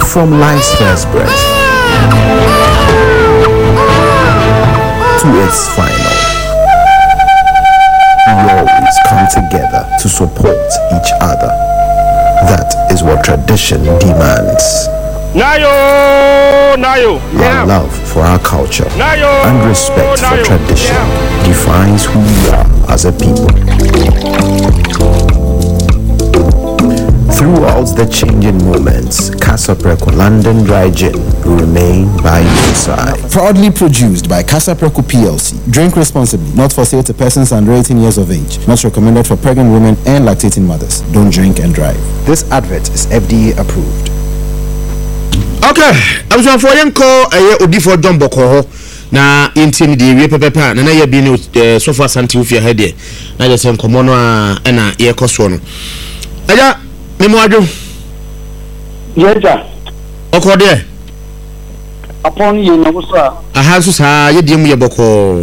From life's first breath to its final, we always come together to support each other. That is what tradition demands. Our love for our culture and respect for tradition defines who we are as a people. Throughout the changing moments, Casa Preco London Dry Gin will remain by your side. Proudly produced by Casa Preco PLC. Drink responsibly, not for sale to persons under 18 years of age. Not recommended for pregnant women and lactating mothers. Don't drink and drive. This advert is FDA approved. Okay, I'm so for yanko odi for John Boko na intimi di wie pepepa na ye bi ne so for Santi Ufia hede na je sem komono a na ye koso no. Aja Memo adwo. Yeja. Okode. Upon ye na musa. Aha so sa ye diem ye boko.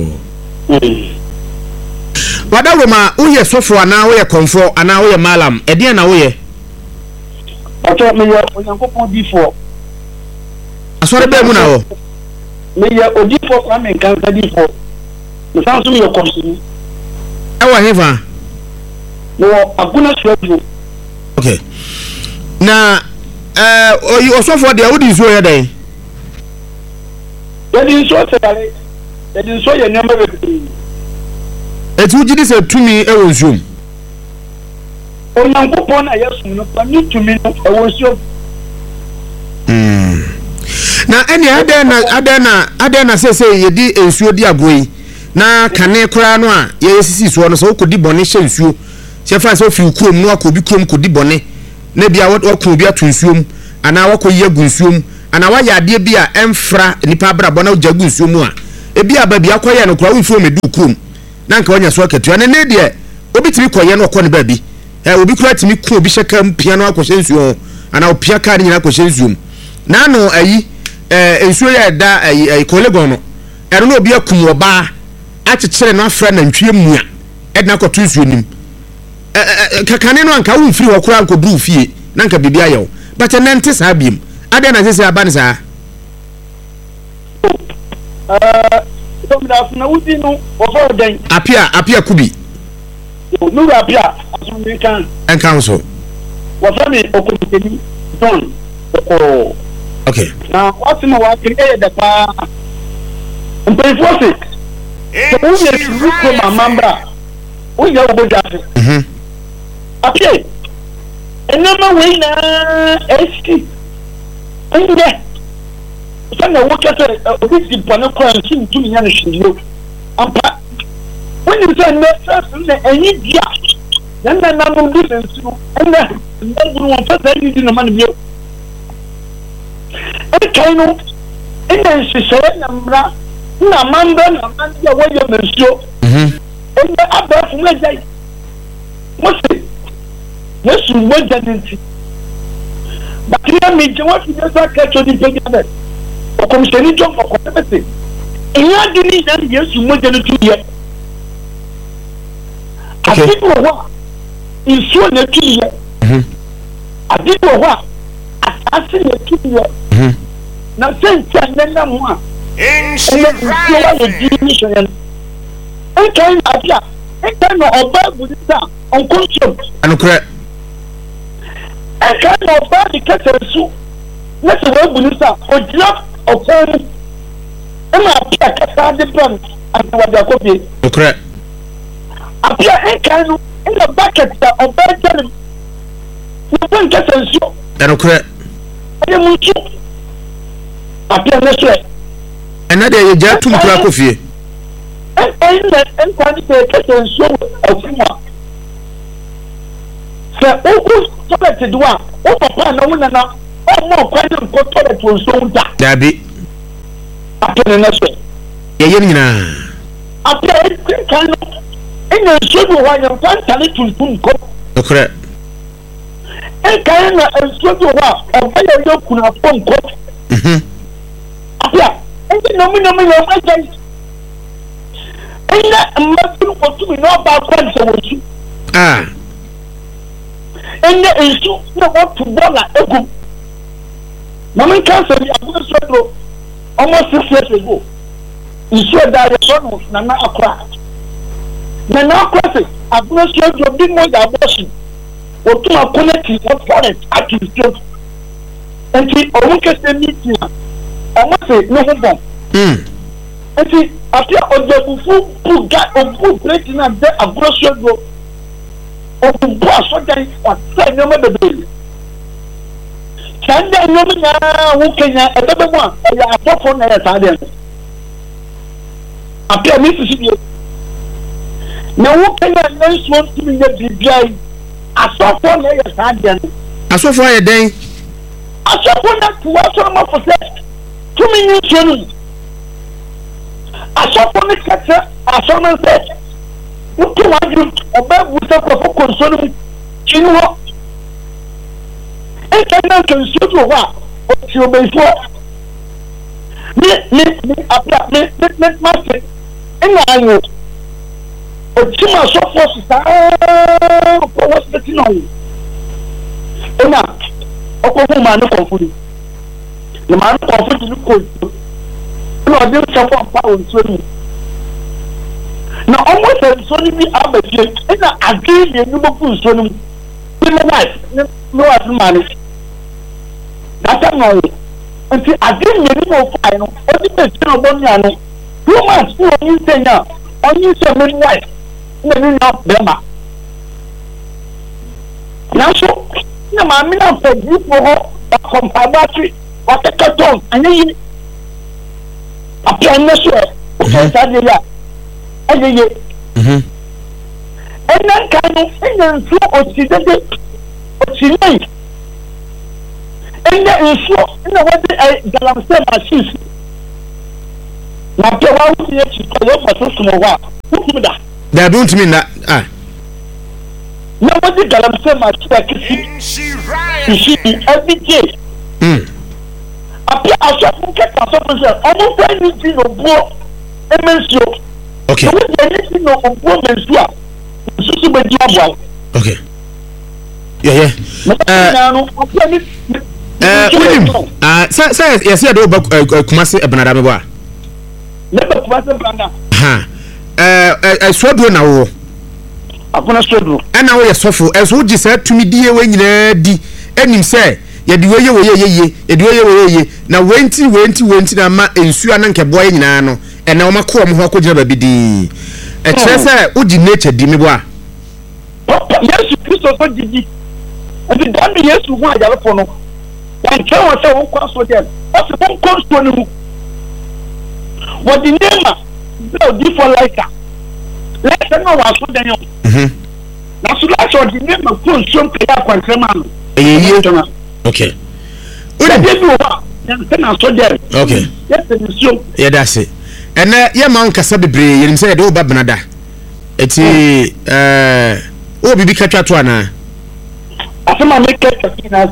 Wada roma wo ye sofo ana wo ye konfo ana wo ye malam e dia na wo ye. Ato me ye onyankopon before. Asore be mu na wo. Me ye odifo kwa me kan sadi fo. Me san so me ye komsini. E wa hefa. No aguna swadu. Okay. Na oyi osofo de wo di so ye dan. Ye di so tale. Ye di so ye nyamba be. Etu gidi se tumi e wo nsuom. Onyankopon na yesu no pa ni tumi no e wo nsuom. Na eni adena se ye di ensuo di agoi na kane kura no a ye sisi so no so kodi bone hye nsuo se fa so fi kurom no akobi kurom kodi bone na bia wakun bi atunsuom ana wakoyi agunsuom ana wa yade bia emfra nipa brabo na ojagu nsuom a ebi aba bia koye no kura wonfuo medu kurom na nka wanya so akatua ne de obi timi koye no okọ ne ba bi obi kura timi ku obi hyeka mpia no akohye nsuo ana opia ka ne nyina akohye nsuom na no ayi ensuo ya da kolegon no ero no obi akum oba akyekyere no afra na ntwie mua edna koto nsuo nim kakane no anka wo mfiri hokora anko bru fie na nka bibia yew but nante saa biem ade na sese aba ne saa na wudi no ofo den apia kubi no apia asumi kan enkan so wo fami okomteni don okay now what's in our the pa enforce so we need to come mambra we go bojafe apia enama we na eski inde sana wokete obisi pano kwa nsin tumi nya no hwiro ampa when you say no first na enyi dia na na mo bi sensu enda ndaburu won fa sai di no man bio kaino ina shishere na mra na mamba na manja wayo mensio ina aba fu mejai mose yesu moja dinti bakria meje wa fi desa kacho di pejade o komisheni jo ko komete iya dini na yesu moja no tuye adipo wa isu na tuye adipo wa asasi na tuye na sense nena mo a enkan apia enkan no oba budisa onkonso anukre enkan no oba di ketesu na se we budisa ojia okon ema apia kasa de plan ati wada kopi anukre apia enkan no ina bucket da oba jere na ban ketesu anukre ade mutu apia neswe ena de ye jatu mkura kofie en kwani pe ketesu ofuma se oku toilet duwa o papa na wona na o mo kwani ko toilet won so nda dabi apia neswe ye nyina apia kan ina so do wa nyam kan tale tuntun ko okre kan na so do wa o ba yo kuna pon ko apia no yo mai ina mabulu ko tu no ba kwan se wosu ina ensu na what to bola egu Mama cancer the almost 6 years ago. You said that the son was Nana Akra. Nana Akra, I've not seen your big more abortion. Or to my connecting what forest actually killed. And she almost said, meeting. I must say, no one. And she, after all the food got a good breaking up the abortion go. Or to brush what they are saying, no matter the baby. Sunday, no man, who can I ever want? I have a phone at a appear Mississippi. Now, who can I nice one to me the BBI? I saw for a Sunday. I saw for a day. I saw for that to watch on my possession. 2 minutes. I saw for the catcher. I saw myself. What do I do about with a concerning Chino? I cannot consider what you may for. Me, up, master. And I know. But Chima so forces what's the thing on? And now, Oklahoma, no confidence. The man confident to look. No, I didn't suffer power to me. Now, almost as soon as we have a game, and I agree with you, but so in the life, no money. That's all. Until I didn't know final, only the children. 2 months, you say now, only 7 wives, maybe not Burma. Now, so, no, I'm not for you for a comparative, what a carton, and then a piano show, okay, and then kind of thing and so or she did it, but she made. And then is so, you know what I said, my sister. Now, the one who is that. They don't mean that. Nobody can say my sister. She every day. Appear as a get myself. Almost anything of war. Okay. Okay. Yeah. William. Say yes, you do Kumasi Ebenada Meboa. Never Kumasi Ebenada. Sword na wo. Akona sword. And now you suffer as would you say to me dear when you di enim say ye di ye na wenti na ma ensu ananke boy nyina no and now my come who could never be the a treasure would you nature dimibwa. Yes, you put so did and the damn yes to one Yalapono. One tell us one cross for them. What's the one comes to you? What the name of different like that? Let's know what's for them. Now, so that's what the name of Kunshum Kaya. Okay. Okay. Yeah, that's it. And yeah, Mount Casabi, you said, oh, Babnada. It's oh, Bibi Catatuana. I said, I make it a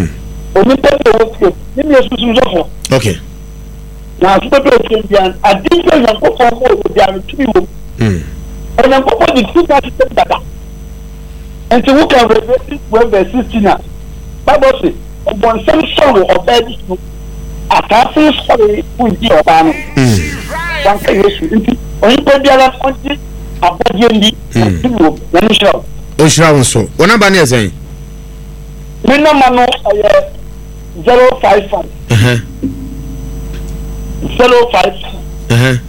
okay. Now, I think I'm going to and I'm going to do that. And to look at the web assisting us. Bible says, upon some sorrow or bad at our first story, we do a banner. One case, or you put the other country, a body and two, then you shall. Oh, shall so. What about you saying? Minimum 055 055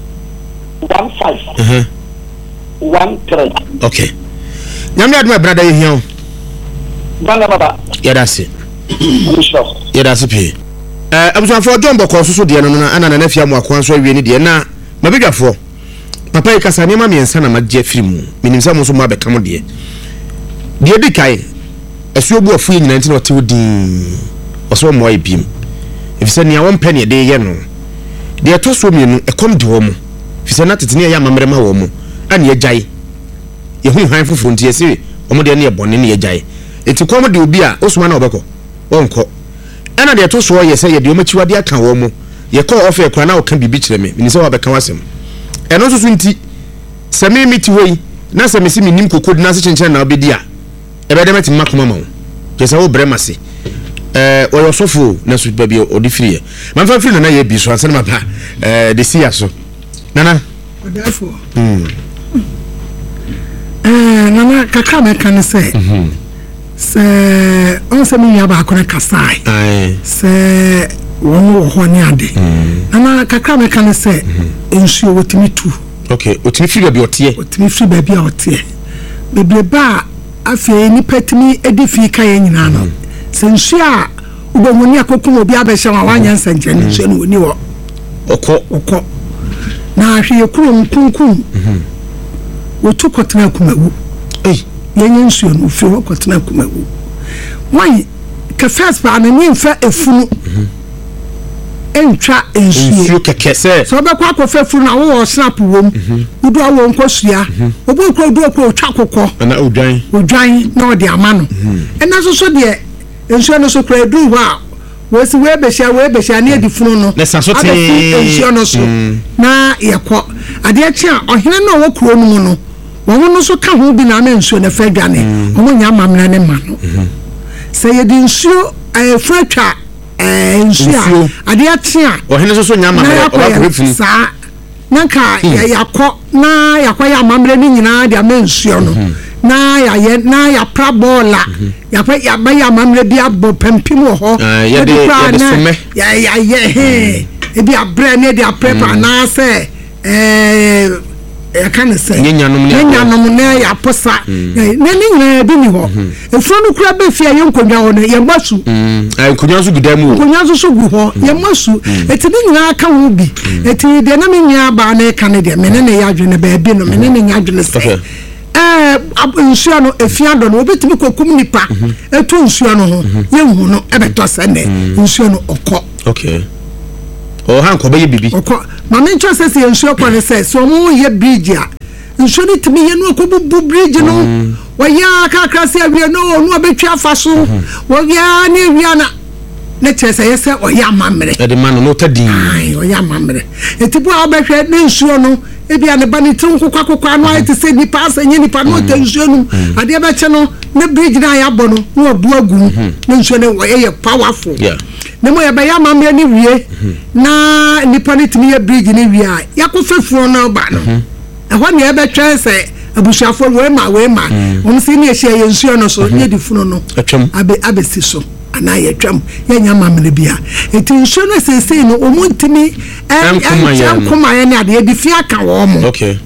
15 13. Okay. Nyame aduma brother here. Baba. Yeah, that's it. Yeah, that's it. Abusan for John Boko so de no na ana na fia mu akwan so awie ni de na mabedwafo. Papa yi kasa ne ma miensa na magye film. Minim sa mo so ma bekam de. De di kai. Esu obu afu nyina nti na ote odin. Oso mo ayi bim. Efise ne awon pɛ ne de ye no. De to so mienu ekom de wo mo. Efise na tete ne ya mamre ma wo mo. Ani agyae. Ye hu han foforo nti yesi omo de ne ye bone ne ye agyae. Enti kom de obi a osuma na obekɔ. Wonko. Ana de to so ye se ye de omachiwade aka wo mo. Ye kɔ ofe kura na oka bibi kyerɛ me. Mini se wa beka wasem. Eno so nti se me miti hoi na se me si minim kokodi na se kyenkyere na obedi a. Ebe de meti makoma ma wo. Je se wo brema se. oyo sofo na so ba bi odi free man fa free na ye bi so ansa na ba de sia so nana therefore nana kaka me kan say se on se mi ya ba akona kasai se won wo ho ni ade nana kaka me kan say ensuo wotimi tu okay otimi free ba bi otie otimi free ba bi otie bebre ba afi ni petimi edifi kan nyina no se nsuo a ubomuni akokun obi abehye wa wanya nsanche ni nsuo no oni wo okọ na ahwe kurom kunkun wotu kotena kumawu yenye nsuo no fi wo kotena kumawu wai ka first pa na ni mfa efunu entwa nsuo keke se so be kwa kofa efunu na wo snap wom udu awo nkosua obu kro du okro twa kokọ na odwan na odi ama no ena so de nsuo no so kra du wa wo si we behia na edifunu no na saso te nsuo no so na yekọ ade achi a ohene na wo kro no mu no wo no so ka ho bi na nsuo na fa dwane wo nya mamna ne ma no se ye di nsuo fratwa nsuo ade achi a ohene so nya mamna o ba ko funu sa nanka yakọ na yakọ ya mamre ni nyina de amensuo no na ya prabola ya mamre bi abo pempim wo ho ya de sume ebi abre ne de aprepa na se kan se nyanum na ya posa na ni nyina bi ni ho efro no kura be fia ye nkonwa ho no ye masu nkonwa so gudamu nkonwa so gu ho ye masu eti ni nyina aka ho bi eti de na me nya ba na kan de me ne ya adwene ba bi no me ne nya adwene se nsuo no efia do no obetimi kokum nipa etu nsuo no ho ye hu no ebeto sene nsuo no okọ okay o han ko be ye bibi okọ ma me ncho se nsuo ko ne se so mo ye bridge a nsuo ni timi ye no ko bu bridge no wa ya kakra se awie no obetwa afa so wa ya ne wia na chese ye se o ya mamre e de man no tadin o ya mamre etibu abehwe ne nsuo no ebia ne bani tin kokwa anu ayete se nipa asenye nipa no tensuo no ade be che no ne bridge na ya bo no no obu agu ne nsuo ne wo ye powerful ne mo ye be ya mamre ni wie na nipa ne timi ye bridge ni wie a yakofefuo no ba no ehwa ne be twa se abusuafo we ma won si ne ehye ye nsuo no so ne difuno no abesi so ana ye twam ye nya mamre bia eti nsuo no sesei no omuntimi kuma ye ne ade di fia ka wo mo okay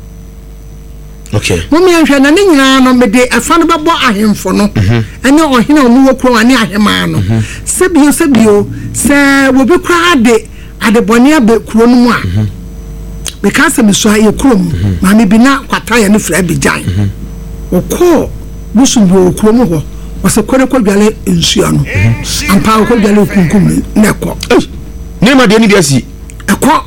mummy ahwe na ne nyina no mede afa no bebo ahemfo no ene ohene omu wokro ane ahema no sebio se wo be kra ade bone abe kro no mu a because me so ye krom ma me bi na kwata ye ne fra bi jan okọ busumbo kro mu ho wase kore dwale nsuo no ampa ko dwale kunkum ne ko ne ma de ni bi asi ekọ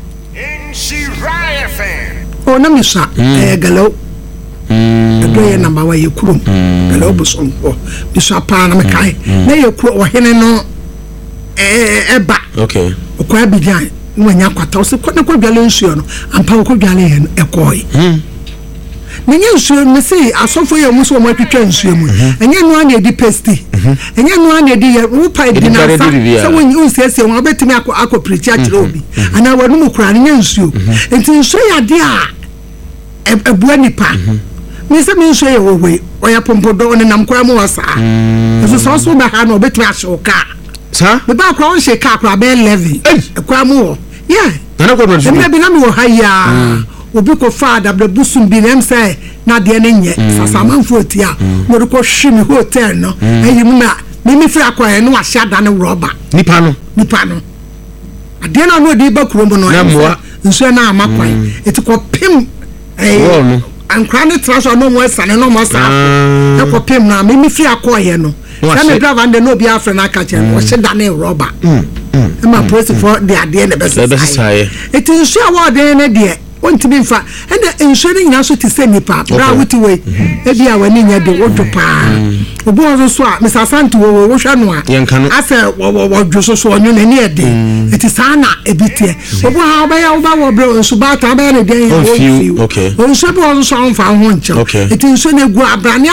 o na misa galo ye number 1 ye kurum galo bosom o misa pa na me kai na ye kuro ohene no eba okay okọ abijan nwanya kwata o se ko dwale nsuo no ampa ko dwale ye ekoi nenye nsuo me se asofo ye muso mo atwitwa nsuo mu enye no ana edi pesti enye no ana edi ye wo pa edi na sa se won unsese won obetimi akọ preach akire obi ana wanu mu kura nenye nsuo enti nsuo ya de a ebua nipa me se me nsuo ye wo we oya pompodo ne nam kwa mu wasa so so ba ha no obetimi ashoka sa be ba kwa on sheka akra be 11 kwa mu wo yeah na ko do me bi na me wo ha ya obi ko faada blabusum bi nem say na de ne nye sasamanfo otia mo ko hwimi hotel no ayi mu na mimi fra kwa no ahya da ne roba nipa no ade na no di ba kuro mo no nso na amakwan etiko pim ankra ne traso no mo sane no mo sa e ko pim na mimi fra kwa ye no na me driver ande no bi afra na ka che no hye da ne roba ma press for the ade ne be sai eti nso a wo de ne de ontimi mfa ena nsuo no nyina so te sɛ nipa bra wuti we ebi a wani nya de wodwo pa obo ozo so a misasante wo hwa no a ase wo dwo so onyo na ni ede eti saa na ebitie obo ha oba ya oba wo bro nsu ba ta ba ne den wo fi o nsu bo ozo so anfa ho nche eti nsu na egu abrane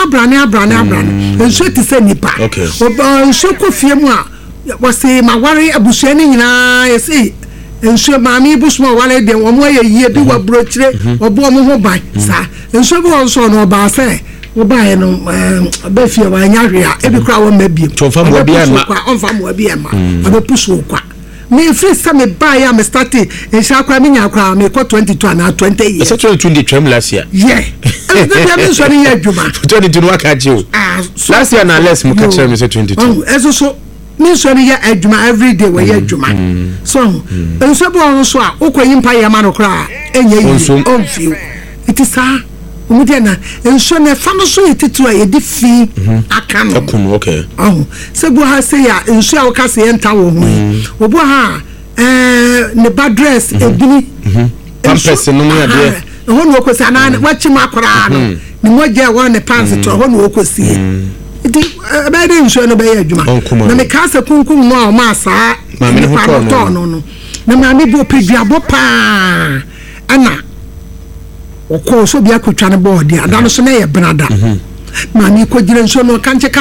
nsu te sɛ nipa obo nsu ko fie mu a wose maware abusua ni nyina yesi nsuo maami busuma wale de omo ye yie bi wa brochire obo omo ho ban sa nsuo bi won so no ba se wo ba ye no ba fie wa nya hwea e bi kra wo mabiem to fa mo bia ma on fa mo bia ma abe pusu kwa me free sa me ba ya me start nsha kwa me nya kwa me ko 22 na 20 years so 22 trem last year yeah e bi me so ni ya djuma 22 no aka je o last year na less mo ka chere me say 22 eso so me so ni ya adwuma every day we ya adwuma so enso bo so a ukoyi mpa ya ma no kra enye yi on fiu it is a umudi na enso na fa no so yetitu a yedi fi aka no akunu okay se bo ha se ya enso a waka se enta wo ho obo ha ne bad dress ebini pampers no mu ade ho no okosi ana wachi makora no ni moje wa ne pants to ho no okosi iti abade nsuo no be ya adwuma na me ka se kunkum no a ma saa ma me ho no na ma me bo peduabo pa ana okọ so bia kwatwa ne board ya da no so na ye brada ma me ko gire nsuo no kanche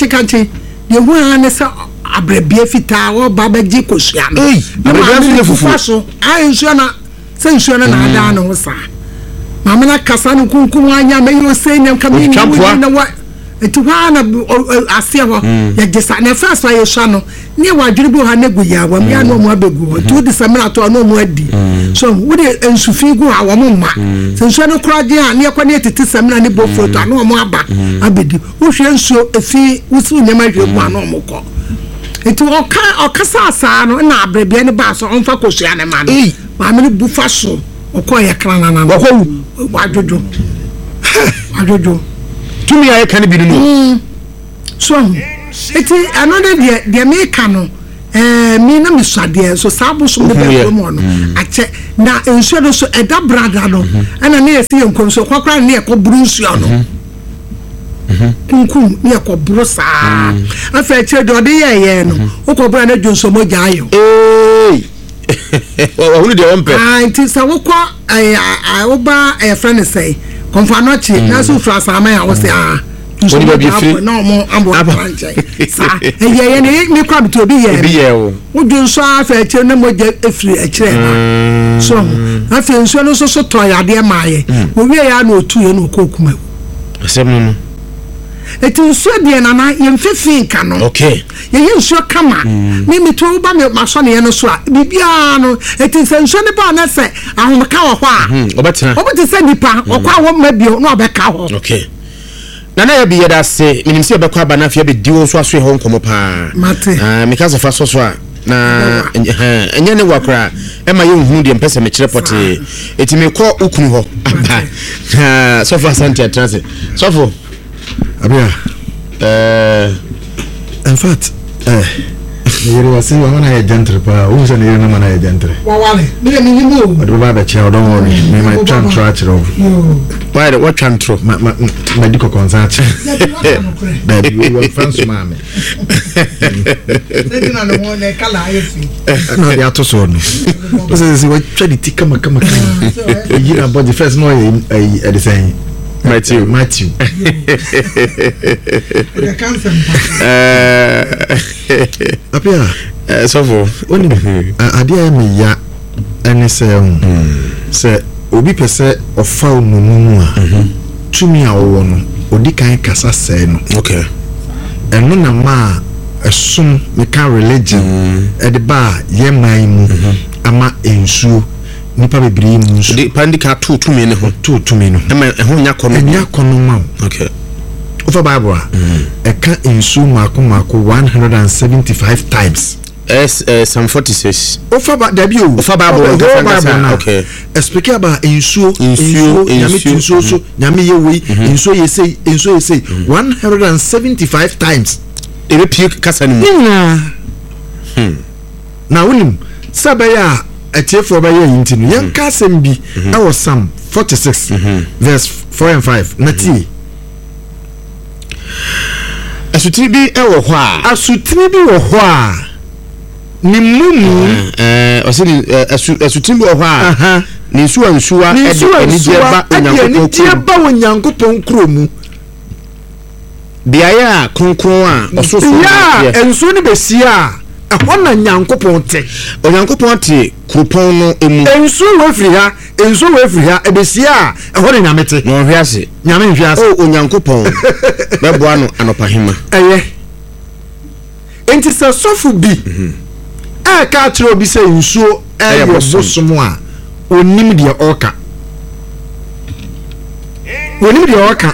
ye hu ane sa abrebie fita wo baba gi kosua no abrebie ne fufu ai nsuo na se nsuo na ada no sa ma me na kasa no kunkum anya me yo sei ne kamini na wa eti wana asia ho ya gesa na first wa yesha no ne wa dwiribu ha na guya wa me no mo abegu to de samina to no mo adi so we de ensufi gu ha wa mo ma senso no kraje ha ne kwa ne tete samina ne bo photo no mo aba abedi wo hwe nso efi wusu nyama hwe mu ano mo ko eti okasa asa no na abrebia ne ba so onfa kosua ne ma no ma me bu fa so okoye krana na wo wadwojo tumi aye kan bi no so eti another de me kan no me na me swade so sabo so me be mo no ache na ensuo do so eda brada no ana na yesi enkom so kwakra na ekọ buru nsuo no kunkum na ekọ buru saa afa che do de ye no ukọ bra na dwonso mo jaayo who de on pe enti sa wokọ oba friend say konfanochi na so frasama ya wo se Oni ba bi free na mo ambo planche sa ye ne kwa bi to bi ye o udun so afa eche na mo je efri echire na so afa nso no so to ya de maaye wo wie ya na otu ye no kokuma asem no eti nso de na na ye mfefi nka no okay ye nso kama me to ba me maso ne ye no so a bibia no eti nso ne ba na se ahomka wo ho a obeti se nipa okwa wo mabio no obeka ho okay nana ya bi yeda se minim se obekwa ba na afia be diwo so aso ho nkomo pa meka so fa so a na enye ne wakra e ma ye nhunu de mpese me kire pote eti me ko ukunu ho aba so fa santia transe so for abia in fact yere wasi wa mana ya gentle pa o se ne yere na mana ya gentle wa wale me me mo o ba ba che o don worry me my tran trach ro why what tran tro medical consult da bi we fanso ma me na no mo ne kala ayefi na dia to so no o se we try di tika maka yira body first no e dey saying Matthew apia so for oni adia me ya ene se obi pese ofa onumu a tumi a wo no odi kan kasa se no okay eno na ma esum me ka religion e de ba ye man mu ama ensuo nipa bebre mu nso de pandika tumi ne ho tumi no ho nya kono ma okay over bible e ka ensu mako 175 times Psalm 46 over bible okay speak about ensu nyame ye we ensu ye say 175 times e be pie kasa ni na wonim sabaya atiefo ba ye yinti no yan ka asem bi e wo Psalm 46 verse 4 and 5 na tie asutiri bi e wo ho a ni mumu osini asutiri bi wo ho a ni nsuwa enije ba onyankopɔn kromu biaya a kronkron a ososo ya enso ne besia ɛhɔ na nyankopɔn te onyankopɔn te kropɔn no emu enso wafiri ha ebesia ɛhɔ ne nyamete na ɔhwe nyame nhwe ase onyankopɔn bɛboa no anɔpahema ɛyɛ enti sɛ sɔfo bi ka kyerɛ obi sɛ nsuo ɛyɛ bosom a onim deɛ ɔka hwɛ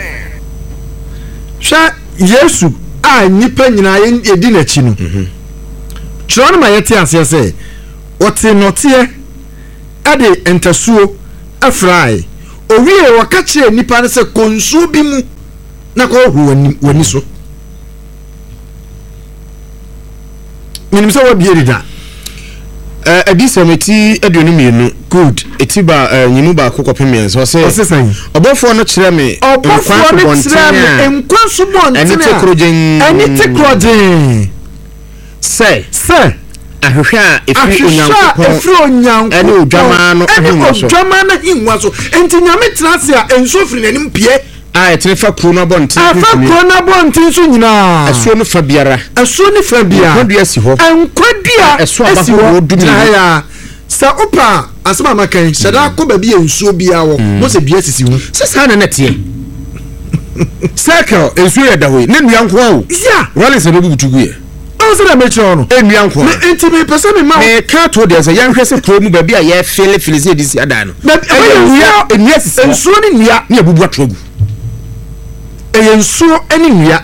Yesu a nipa nyina yedi n'akyi no kyerɛ no ma yɛte aseɛ sɛ ɔte nɔteɛ ɛde ntasuo afrae owie wɔka kyerɛ nipa no sɛ konsuo bi mu na kɔhoro w'ani so menim sɛ wɔbie deda adisɛmeti aduonu mienu good etiba nyimu ba kokɔpem miɛnsa ɔsɛ ɔbɔfoɔ no kyerɛ me nkwa so bɔnten ɛne te krogen sɛ ahwehwɛ a ɛfiri onyankopɔn ɛne odwama no ahengua so enti nyame tena ase a ɛnsuo firi n'anim pie a ɛtene fa kuro no abɔnten so nyinaa ɛsuo no fa biara nkwadua si hɔ ɛso abahoro dumia sɛ opa asɛm a makan hyɛ da akɔ baabi yɛ nsuo biara wɔ mo sɛ dua sisi ho sɛ saa na teɛ circle nsuo yɛ da hɔ ne nnua nko a o wale sɛ bɛbu butugu yɛ ɔno sɛ da mɛkyerɛ no nnua nko a enti mepɛ sɛ mema meka to deɛ sɛ yɛnhwɛ sɛ kuro mu baabi a yɛfele sɛ yɛde si adan no nnua sisi nsuo ne nnua ne abubu ato agu ɛyɛ nsuo ne nnua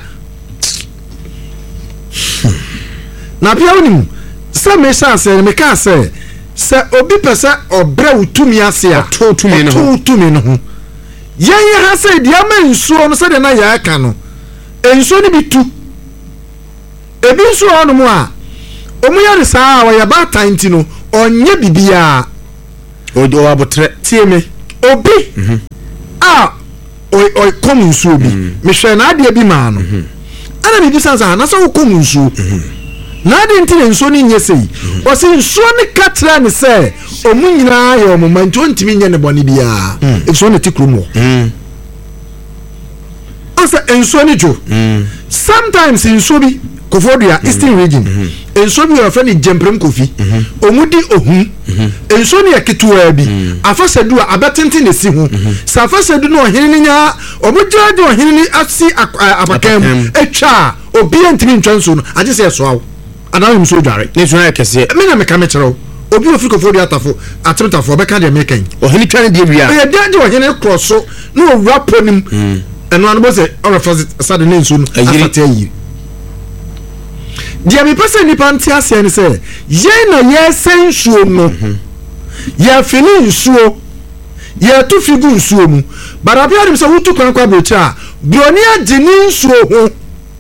na bia wonim sɛ mehyɛ asɛ meka sɛ obi pɛ sɛ ɔbrɛ wo tumi ase a ɔtoo tumi no ho yɛnyɛ ha sɛ deɛ ama nsuo no sɛdeɛ na yɛaka no nsuo no bi tu ebi nsuo hɔ nom a ɔmo yɛ ne saa a wɔyɛ baatan nti no ɔnyɛ bibiaa ɔwɔ abotrɛ tie me obi a ɔkɔm nsuo bi mehwɛ n'adeɛ bi maa no ana biribi sansa ha na sɛ wokɔm nsuo n'adeɛ nti na nsuo no nyɛ sei ɔsɛ nsuo no ka kyerɛ ne sɛ ɔmo nyinaa yɛ ɔmoma nti ɔntumi nyɛ ne bɔne biara nsuo no te kurom wɔ ɔsɛ nsuo no dwo sometimes nsuo bi Kofodua Eastern region nsuo bi yɛ fɛ ne Jemprem Kofi ɔmo di ohun nsuo no yɛ ketewa bi afasadu a abɛtenten ne si ho sɛ afasadu no ɔhene ne nya ɔmo gyina de ɔhene ne asi abakan mu atwa obi ntimi ntwa nsuo no agye sɛ ɛsoawo adan nsuo dware ne nsuo yɛ kɛseɛ me na meka me kyerɛw obi ofiri Kofodua atafo atemtafo ɔbɛka deɛ mekan ɔhene twa ne deɛ wia ɛyɛ de ɔhene korɔ so na owura ponim ɛno ano bɔ sɛ ɔrɛfa sade ne nsuo no afate ayi deɛ mepɛ sɛ nnipa nte aseɛ ne sɛ yɛn na yɛsɛ nsuo no yɛfene nsuo yɛto fi gu nsuo mu barabia dem sɛ wotu kwan kwa abrɛkyɛ a buroni agye ne nsuo ho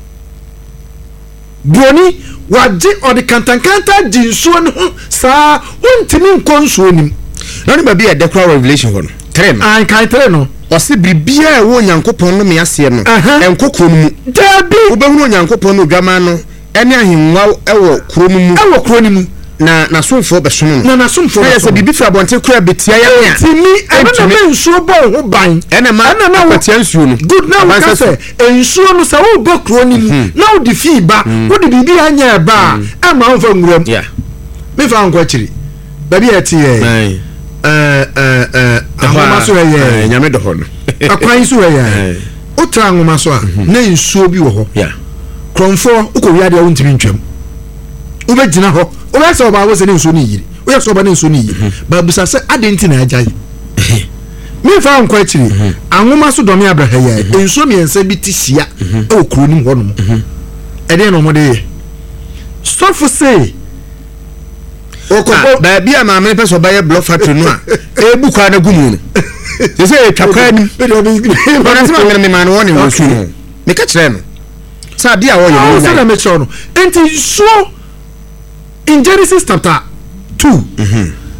buroni wagye ɔde kantankanta gye nsuo no ho saa wontimi nkɔ nsuo nim na ne baabi yɛdɛ kora revelation hɔ no tere no ankan tere no ɔsɛ biribiaa ɛwɔ onyankopɔn no me aseɛ no ɛnkɔ kuro no mu daabi wobɛhunu onyankopɔn no odwama no ɛne ahengua ɛwɔ kuro no mu na nasomfoɔ bɛsom no na nasomfoɔ yɛ sɛ biribi firi abɔnten kora bɛtia yɛ timi ɛna ma nsuo bɔ ho ban ɛna ma akwatia nsuo no good na woka sɛ nsuo no sɛ wobɔ kuro no mu na wode fii ba wode biribi anyɛ ɛba a ɛma womfa nwuram mefa nkɔ akyiri baabi ɛte yɛ ahoma so yɛ nyame dɔ hɔ no akwan so yɛ wotra ahoma so a na nsuo bi wɔ hɔ krɔmfoɔ wokɔ wiade a wontimi ntwam wobɛgyina hɔ woyɛ sɛ ɔbaa wɔ sɛ ne nsuo no yiri woyɛ sɛ ɔba ne nsuo no yiri baabusa sɛ ade nti na agyae memfa nkɔ akyiri ahoma so dɔme abrahɛ yɛ nsuo mmiɛnsa bi te hyia ɛwɔ kuro nim hɔ nom ɛdeɛ na ɔmɔde yɛ sɔfo se baabi a maame pɛ sɛ ɔbɛyɛ block factory no a ɛbu kwa no gu mu no sɛ sɛ ɛtwa kwa nim ɔnasɛ ma mene mema no wɔne wɔ su no meka kyerɛ no sɛ adeɛ a wɔyɛ sɛ na mekyerɛ no enti nsuo in Genesis chapter 2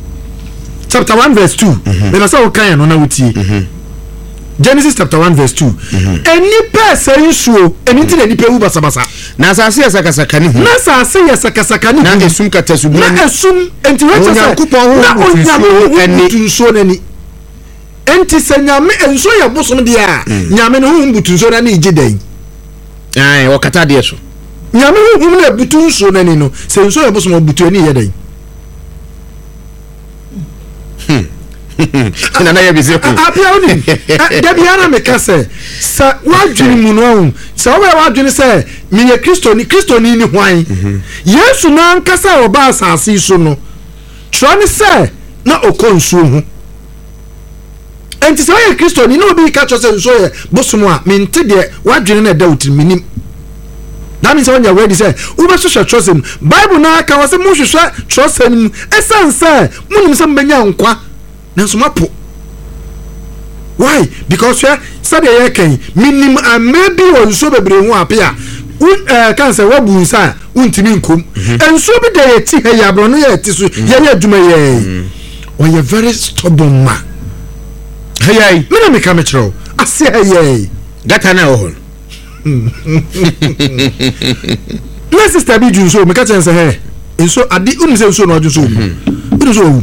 chapter 1 verse 2 me na say wo kan no na wutie Genesis chapter 1 verse 2 eni pese nsuo eni ti na nipa wu basabasa na asase yesakasaka ni hu na asase yesakasaka ni na esum kata subu na esum enti wecha say na onyame eni nsuo nani enti se nyame ensuo ye bosom de a nyame no hu mbutu nsuo na ije dan ai o kata de so nyame hu na butu nsuo nani no se nsuo ye bosom butu ani ye dan na na ye bi se ku apia oni da biara me ka se sa wadwini mu no sa wo wadwini se menye kristo ni hwan yesu na nkasa oba asase so no tro ni se na okonsuo hu enti se ye kristo ni no bi ka cho se nso ye bosomo a mente de wadwini na da utiminim that means when you ready say uba so trust him bible na ka wase mo hwehwe trust him esanse munim se mbenya nkwa nanso mapo why because said ye kan minim maybe on so bebre hu apia kan say wabu nsa untimi nkom enso bi de ye ti he ya bro no ye ti so ye adwuma ye o ye very stubborn man hey me na come chro ase hey data na o na sister bi junso me ka chen say hey enso ade unu se enso no junso unu so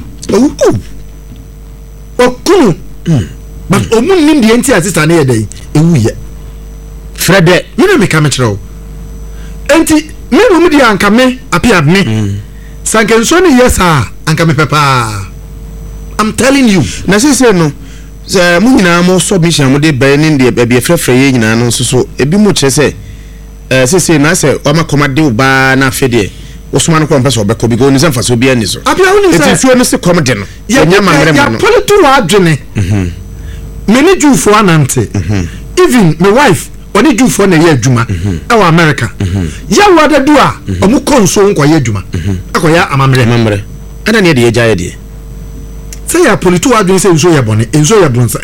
okunu but omun nim de enti asista na yedai ewu ye frede me na me ka me chro enti me mu di anka me apia me sankenso ni yesa anka me pepa I'm telling you na say no se mu nyina mo submission mo de bae ni de bia frefre ye nyina no so ebi mu kire se na se o ma komade oba na afede osuma no ko mpese obeko bi go ni semfa so bia ni so apia woni se etuo no se komade no enya mamre ma no ya politu wa adwene many Jew for anante even my wife oni Jew for na ye adwuma e wa America ya wada do a omu konso nko ye adwuma akoya amamre ana ne de ye jaye de say ya politu wa adwene se nso ye bone enso ye bonsa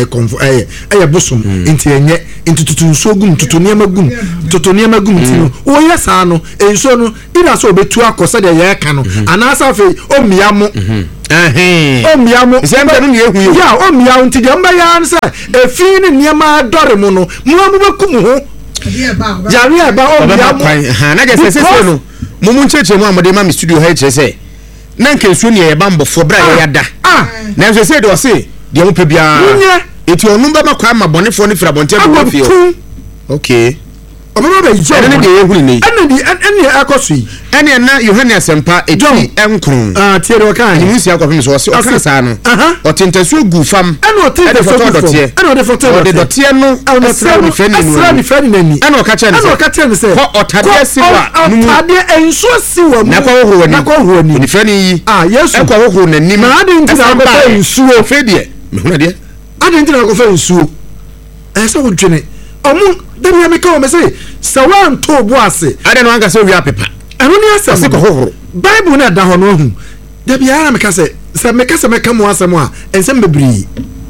e bosom enti enye entututu nso gum tutoniema gum tino o ye sa no enso no ina so obetu akosa de ye ka no anasa fe omiamo omiamo sembe no ye hu ya omiamo nti de mba ya nsa efi ni niema dore mu no mu bekum ho ya ba omiamo na ge se no mu ncheche mu amode ma mi studio ha che se na nke nsuo ne ye bambo fo bra ye yada na nso se de o se de mo pe bia eti onu ba makwa ma bonefo ne fira bonte do fio okay obama be jo ene de ye huri ni ene akoso yi ene na Yohane Asempa eti enkron tiere o kan ni musi akofim so o kan sa no o tentasu gu fam ene o tentasu gu fam ene o de foto o de dotie no asra ni fani nani ene o ka che se ko otade siwa otade enso siwa mu na ko ho ni fani yi yesu e ko ho nani ma ade ntina ko fa ensuo fedie me huna de ade ntina ko fa ensuo ese wo dwene omu dem ya me ka o me say sawan to bo ase ade no anga se wi apepa eno ni ase se ko hohoro bible na da ho no hu da bia me ka se me ka se me ka mo asem a ensem bebri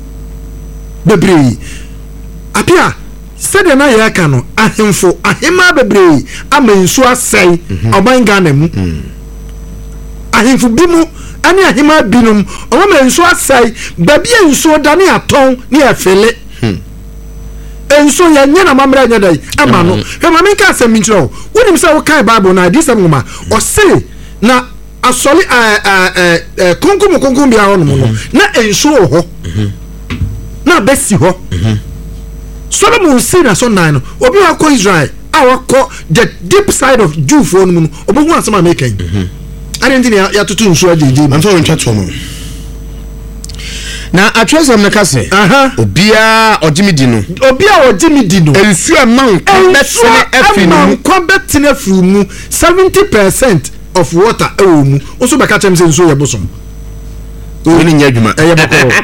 apia se de na ya ka no ahemfo ahema bebri amensu asai obanga na mu ahemfo bi mu ani ahema binum o amensu asai babia ensu dane aton ni afele enso ya nyana mamra nya dai ama no he ma menka asem nchiro wonim se wo kai bible na disem ngoma o se na asoli konkum bia ho no na enso ho na besi ho Solomon si na so nan no obi akọ Israel awakọ the deep side of Jew for no obohu asem American arenti ya tutu nso ajeje man so ntwa to mo na atwese me ka se obia ojimidi no ensu amount betene afi mu 70% of water ewo mu oso be ka chem se nso ye bosom o ni nya adwuma eye bako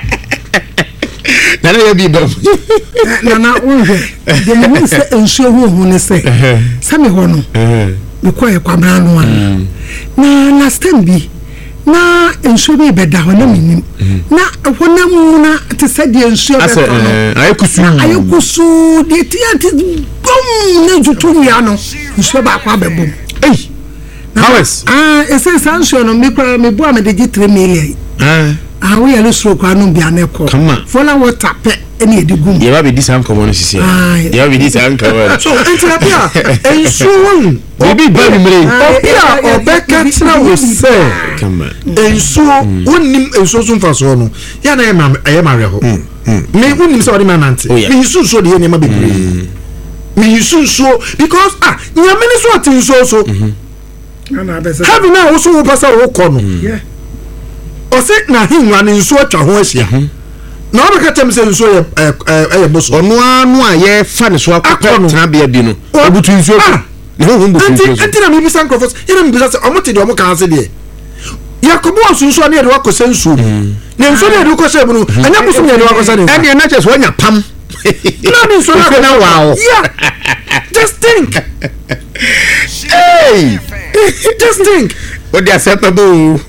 na na ye bi ba na unhe de mu se ensu hu ne se sami ho no me ko e kwabra no na last time bi na ensuo be beda ho na minim na hona mu na te se de ensuo be ko ayekusu de ti bom na jutu ya no ensuo ba kwa be bom Powers. Ese sanction no me kwa me boa me de 3 million. We are stroke anu bia na ko. Fola water pe ene edigum. Ye ba be dis am common sisi. Ye ba be dis am common. So entrapia enso won. Obi ba ni mre. Opia obeka tina wo se. Enso wonim enso so mfa so no. Ya na ye ma ho. Me wonim se odi manante. Me hisu so de ye ne ma bebre. Me hisu so because nyame ne so atin so. Have now also wo pasa wo ko no. Yeah. Ose na hinwa ne nso atwa ho ahia. Na o beka tem se nso ye boso. Ono anu a ye fa ne so akọ tena bia bi no. Obutu nso ko. Ne ho humbu nso. Enti na me bi san crofos. Ye na me bi say omote de omo kan se de. Yakobo nso na ye de wakosa nso. Ne nso na de wakosa bu no. Anya boso na de wakosa ne. Eni na che so anya pam. Na nso na wow. Yeah. Just think. Hey. Just think. What they acceptable.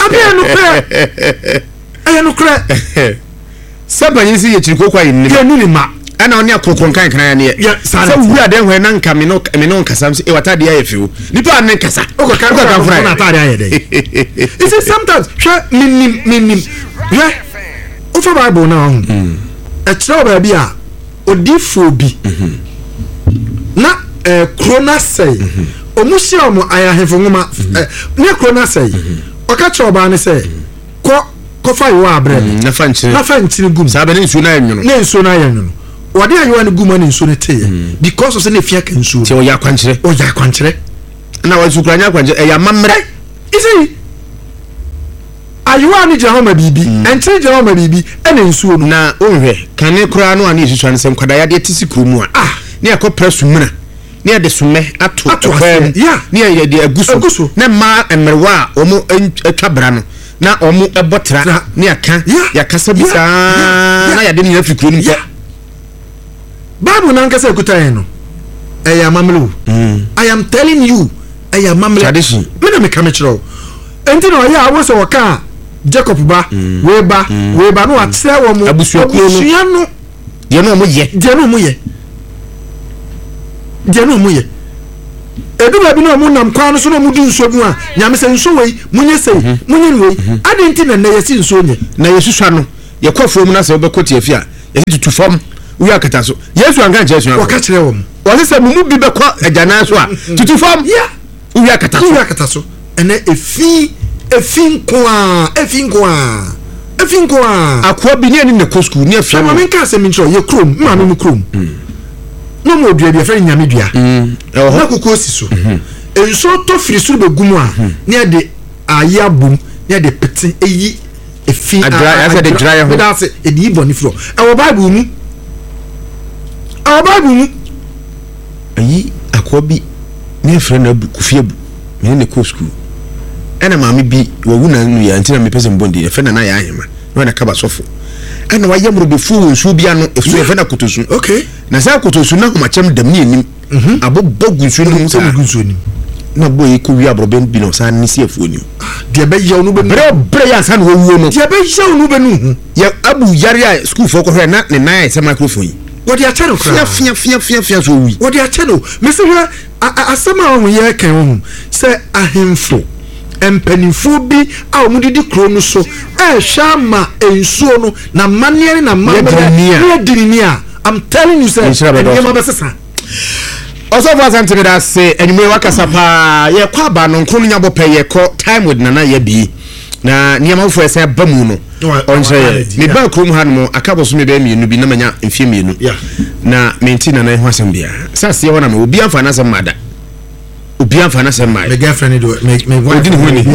Ayano kra. Saba yisi ye chiriko kwa yin. Ye ni ma. Ana oni akokon kan kan ya ne. Sa wu ade hwe na nka me no nkasa e wata de ayefiu. Nipa ne nkasa. Oka kan fura na ta de ayede. It is sometimes minim. Yeah. Ofa Bible na ho. E kira ba bia odifo bi. Na krona sei. Omuhia omo ayahefo ngoma. Ne krona sei. Oka kira ba ne sei. Ko fa yo abre na fa nchiri gum sa be ne nsu na yenno ne nsu na yenno wode ayo ne gum ne nsu ne teye because of say ne fia kan nsu ti o ya kwankyere na wa sukura nya kwankyere e ya mamre isi ayo ani je homa bibi enchiri je homa bibi ene nsu no na onhwe kan ne kura no ani susu an sem kwada ya de tisi kuru mu ne akopra sumuna ne ya de summe ato kwam ne ya de aguso ne ma emrewa omo atwabra no na omu ebotra ne aka ya kasa bisa na ya de ne afikuru ni Bible na nkasa ekuta no eya mamelu I am telling you eya mamelu tradition me na me kamechiro enti no ya awo se woka Jacob ba we ba no atsere wo mu abusuakuo no de no mu ye edu ba bi no mu nam kwa no so no mu di nso gu a nyame se nso wei munye sei munye ni wei adenti na na yesi nso nye na yesusua no ye kwafo mu na se obekoti afia ye tutu fam wi akata so yesu anga nche yesu waka kire wo wo se mu bi bekọ agana so a tutu fam wi akata so ene efin ko a akwa bi ne ni ne school ne afia ma men ka se min tro ye krom ma me krom no mo dua bi afa nyame dua na kokko si so enso to firi suru begumu a ne de ayabum ne de pete eyi efin adra asa de dry ho da se e di boni fro e Bible mu ayi akwa bi ne frɛ na kufie bu me ne ko school ana maame bi wo wu na nu ya ntina me pese mbondi e frɛ na ya ahema no na kaba sofo ana wa yamro be fu nsu bia no e frɛ na kotosu okay na sa kotosu na homachem dam ne enim abobogu nsu no sa nsu enim na boy ko wi abroben bi no sa ni si afu enim de be yaw no be bre ya sa no wo no de be yaw no be nu ya abu yare a school fo ko hwe na ne nan se microphone what ya channel kra fia so wi what ya channel me se hwe asema ho ye kan ho se ahemfo empanifo bi a omudidi kro no so hwa ma ensuo no na maniere na mamania I'm telling you sir enema besesa also for something that say anyway wakasa pa ye kwa ba no nkro nya bope ye ko time with nana ye bi na niam fo ese ba mu no onse me ba krom ha no akabo so me ba mienu bi na manya mfie mienu na menti nana ho asem bia sase ye wona me obi amfa na asem mada obi amfa na asem mada me girlfriend do me wife odi honi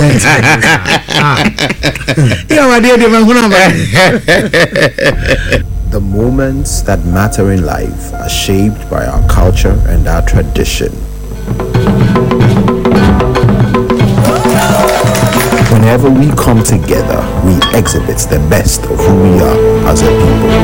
ya wade de man hona ba. The moments that matter in life are shaped by our culture and our tradition. Whenever we come together, we exhibit the best of who we are as a people.